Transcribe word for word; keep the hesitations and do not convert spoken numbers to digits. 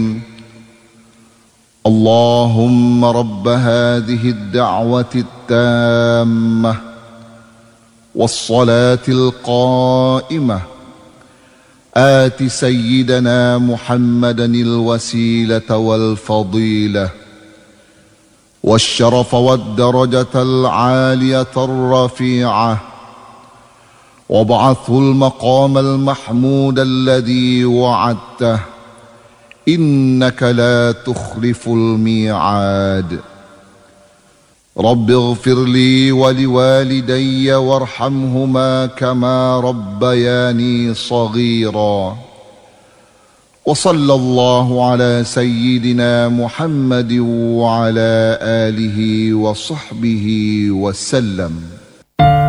اللهم رب هذه الدعوة التامة والصلاة القائمة آت سيدنا محمدا الوسيلة والفضيلة والشرف والدرجة العالية الرفيعة، وابعثه المقام المحمود الذي وعدته، إنك لا تخلف الميعاد. رب اغفر لي ولوالدي وارحمهما كما ربياني صغيرا. وصلى الله على سيدنا محمد وعلى آله وصحبه وسلم.